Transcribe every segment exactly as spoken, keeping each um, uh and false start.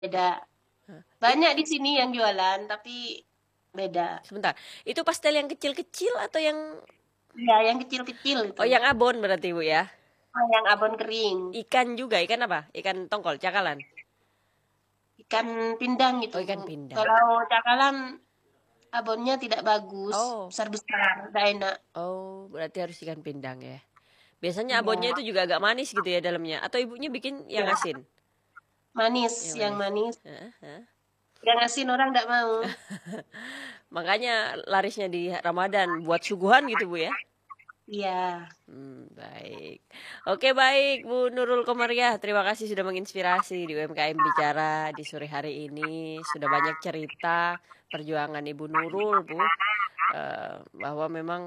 Beda. Hah, it Banyak di sini yang jualan, tapi beda. sebentar, itu pastel yang kecil-kecil atau yang Iya, yang kecil-kecil oh itu. yang abon berarti Bu ya? Oh, yang abon kering. Ikan juga, ikan apa? Ikan tongkol, cakalan. Ikan pindang Oh itu. ikan pindang. Kalau cakalang abonnya tidak bagus, Oh, besar-besar, tidak enak. oh berarti harus ikan pindang ya. Biasanya abonnya Iya, itu juga agak manis gitu ya dalamnya. Atau ibunya bikin yang iya. asin? Manis, Yang yang manis. manis. Heeh, heeh. Yang asin orang tidak mau. Makanya larisnya di Ramadan buat suguhan gitu Bu ya. Iya. Hmm, baik. Oke baik Bu Nurul Komariah. Terima kasih sudah menginspirasi di U M K M Bicara di sore hari ini. Sudah banyak cerita perjuangan Ibu Nurul Bu. Eh, bahwa memang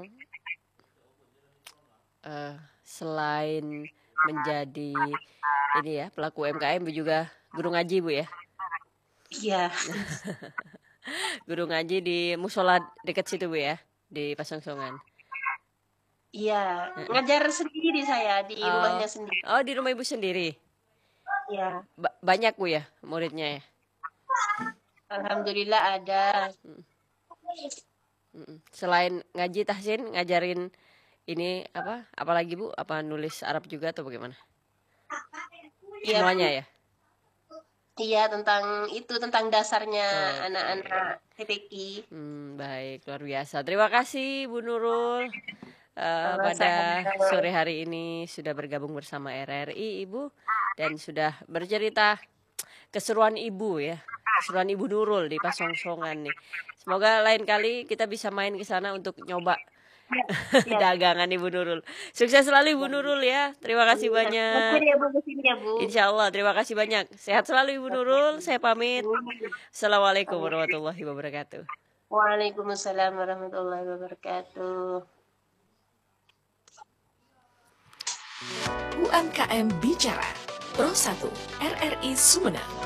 eh, selain menjadi ini ya pelaku U M K M Bu juga guru ngaji Bu ya. Iya. Guru ngaji di musola dekat situ Bu ya. Di Pasongsongan. Iya. Ngajar sendiri saya di Oh, rumahnya sendiri. oh di rumah ibu sendiri. Iya. Ba- banyak Bu ya muridnya ya. Alhamdulillah ada. Mm, mm. Selain ngaji tahsin, ngajarin ini apa? Apalagi Bu? Apa nulis Arab juga atau bagaimana? Iya, Semuanya Bu. ya. Iya, tentang itu, tentang dasarnya Oke. anak-anak T P Q. Hmm, baik, luar biasa. Terima kasih Bu Nurul eh, pada Sama-sama. sore hari ini sudah bergabung bersama R R I Ibu dan sudah bercerita keseruan Ibu ya. Keseruan Ibu Nurul di Pasongsongan nih. Semoga lain kali kita bisa main ke sana untuk nyoba Ya, ya. dagangan Ibu Nurul. Sukses selalu Ibu Ya. Nurul ya. Terima kasih Amin. Oke banyak. ya, Bu, ke sini ya, Bu. Insya Allah, terima kasih banyak. Sehat selalu Ibu Oke. Nurul. Saya pamit. Assalamualaikum Amin. warahmatullahi wabarakatuh. Waalaikumsalam warahmatullahi wabarakatuh. U M K M Bicara Pro satu R R I Sumeneb.